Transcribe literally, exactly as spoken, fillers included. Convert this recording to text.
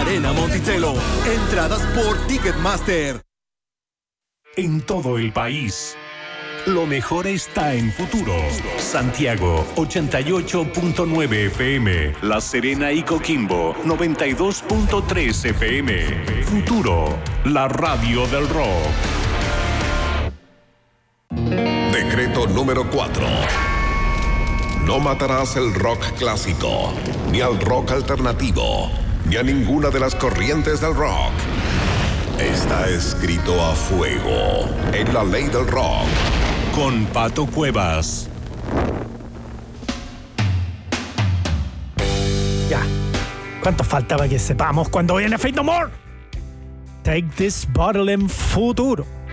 Arena Monticello. Entradas por Ticketmaster. En todo el país, lo mejor está en Futuro. Santiago, ochenta y ocho punto nueve F M. La Serena y Coquimbo, noventa y dos punto tres F M. Futuro, la radio del rock. Decreto número cuatro. No matarás el rock clásico, ni al rock alternativo, ni a ninguna de las corrientes del rock. Está escrito a fuego en la ley del rock. Con Pato Cuevas. Ya. ¿Cuánto falta para que sepamos cuando viene Faith No More? Take This Bottle en Futuro.